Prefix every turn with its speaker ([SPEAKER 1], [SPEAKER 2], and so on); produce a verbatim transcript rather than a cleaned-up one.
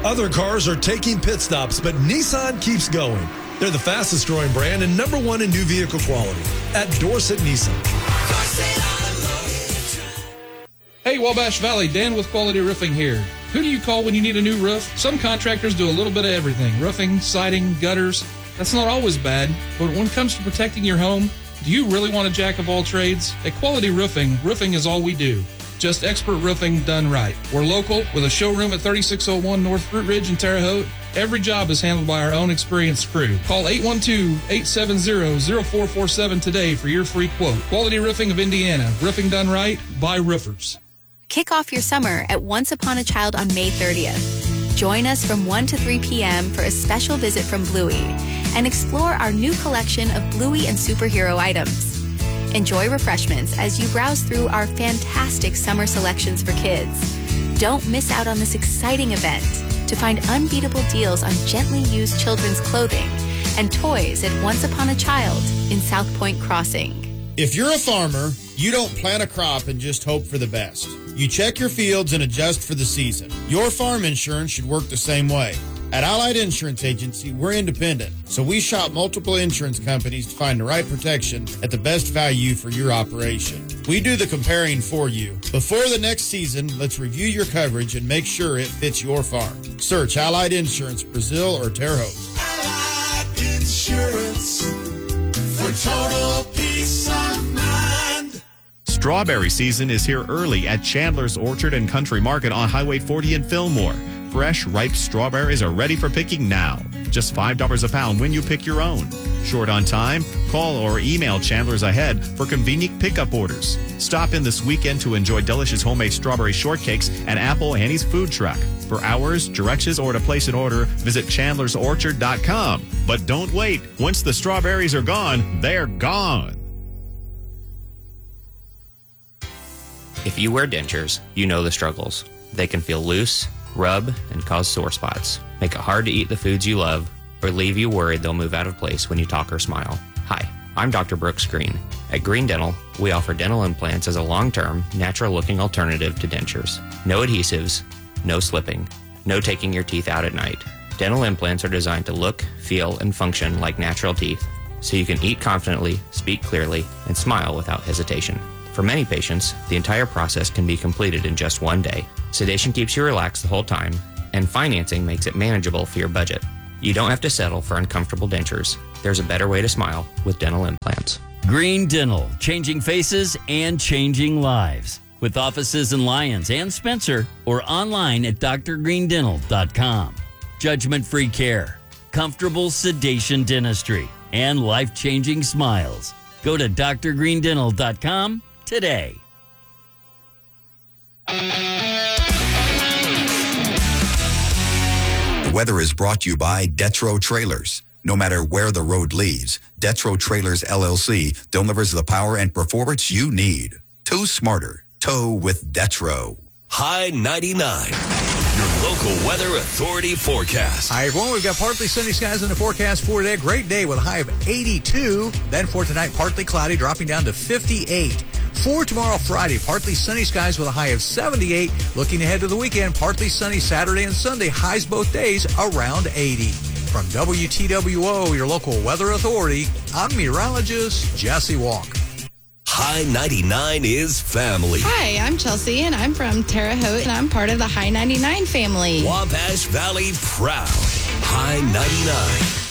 [SPEAKER 1] Other cars are taking pit stops, but Nissan keeps going. They're the fastest growing brand and number one in new vehicle quality at Dorset Nissan.
[SPEAKER 2] Hey, Wabash Valley, Dan with Quality Roofing here. Who do you call when you need a new roof? Some contractors do a little bit of everything. Roofing, siding, gutters. That's not always bad, but when it comes to protecting your home, do you really want a jack of all trades? At Quality Roofing, roofing is all we do. Just expert roofing done right. We're local with a showroom at thirty-six oh one North Fruit Ridge in Terre Haute. Every job is handled by our own experienced crew. Call eight one two, eight seven zero, zero four four seven today for your free quote. Quality Roofing of Indiana. Roofing done right by roofers.
[SPEAKER 3] Kick off your summer at Once Upon a Child on May thirtieth. Join us from one to three p.m. for a special visit from Bluey and explore our new collection of Bluey and superhero items. Enjoy refreshments as you browse through our fantastic summer selections for kids. Don't miss out on this exciting event to find unbeatable deals on gently used children's clothing and toys at Once Upon a Child in South Point Crossing.
[SPEAKER 4] If you're a farmer, you don't plant a crop and just hope for the best. You check your fields and adjust for the season. Your farm insurance should work the same way. At Allied Insurance Agency, we're independent, so we shop multiple insurance companies to find the right protection at the best value for your operation. We do the comparing for you. Before the next season, let's review your coverage and make sure it fits your farm. Search Allied Insurance, Brazil or Terre Haute.
[SPEAKER 5] Allied Insurance for total peace of mind.
[SPEAKER 6] Strawberry season is here early at Chandler's Orchard and Country Market on Highway forty in Fillmore. Fresh, ripe strawberries are ready for picking now. Just five dollars a pound when you pick your own. Short on time? Call or email Chandler's ahead for convenient pickup orders. Stop in this weekend to enjoy delicious homemade strawberry shortcakes at Apple Annie's food truck. For hours, directions, or to place an order, visit chandlers orchard dot com. But don't wait. Once the strawberries are gone, they're gone.
[SPEAKER 7] If you wear dentures, you know the struggles. They can feel loose, rub, and cause sore spots, make it hard to eat the foods you love, or leave you worried they'll move out of place when you talk or smile. Hi, I'm Doctor Brooks Green. At Green Dental, we offer dental implants as a long-term, natural-looking alternative to dentures. No adhesives, no slipping, no taking your teeth out at night. Dental implants are designed to look, feel, and function like natural teeth, so you can eat confidently, speak clearly, and smile without hesitation. For many patients, the entire process can be completed in just one day. Sedation keeps you relaxed the whole time, and financing makes it manageable for your budget. You don't have to settle for uncomfortable dentures. There's a better way to smile with dental implants.
[SPEAKER 8] Green Dental, changing faces and changing lives. With offices in Lyons and Spencer, or online at d r green dental dot com. Judgment-free care, comfortable sedation dentistry, and life-changing smiles. Go to d r green dental dot com today.
[SPEAKER 9] The weather is brought to you by Detro Trailers. No matter where the road leads, Detro Trailers L L C delivers the power and performance you need. Tow smarter. Tow with Detro.
[SPEAKER 5] High ninety-nine. Your local weather authority forecast.
[SPEAKER 10] Hi, everyone. We've got partly sunny skies in the forecast for today. Great day with a high of eighty-two. Then for tonight, partly cloudy, dropping down to fifty-eight. For tomorrow, Friday, partly sunny skies with a high of seventy-eight. Looking ahead to the weekend, partly sunny Saturday and Sunday. Highs both days around eighty. From W T W O, your local weather authority, I'm meteorologist Jesse Walk.
[SPEAKER 5] High ninety-nine is family.
[SPEAKER 11] Hi, I'm Chelsea, and I'm from Terre Haute, and I'm part of the High ninety-nine family.
[SPEAKER 5] Wabash Valley proud. High ninety-nine.